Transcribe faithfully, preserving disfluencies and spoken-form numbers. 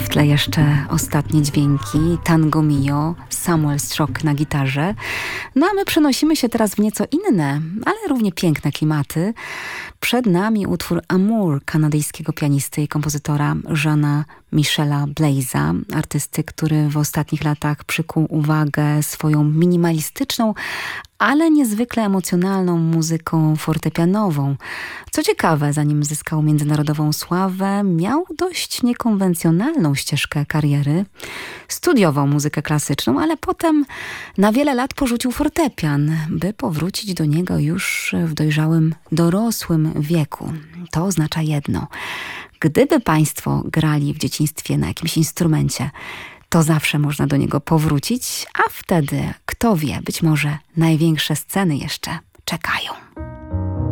w tle jeszcze ostatnie dźwięki, Tango Mio, Samuel Strock na gitarze. No a my przenosimy się teraz w nieco inne, ale równie piękne klimaty. Przed nami utwór Amour kanadyjskiego pianisty i kompozytora Jeana Michela Blaze'a, artysty, który w ostatnich latach przykuł uwagę swoją minimalistyczną, ale niezwykle emocjonalną muzyką fortepianową. Co ciekawe, zanim zyskał międzynarodową sławę, miał dość niekonwencjonalną ścieżkę kariery. Studiował muzykę klasyczną, ale potem na wiele lat porzucił fortepian, by powrócić do niego już w dojrzałym, dorosłym wieku. To oznacza jedno. Gdyby państwo grali w dzieciństwie na jakimś instrumencie, to zawsze można do niego powrócić, a wtedy, kto wie, być może największe sceny jeszcze czekają.